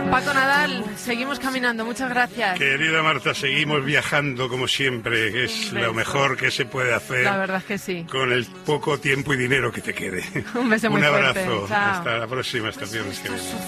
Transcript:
Paco Nadal, seguimos caminando, muchas gracias. Querida Marta, seguimos viajando como siempre, que es lo mejor que se puede hacer. La verdad es que sí. Con el poco tiempo y dinero que te quede. Un beso muy fuerte. Un fuerte. abrazo. Chao. Hasta la próxima estación.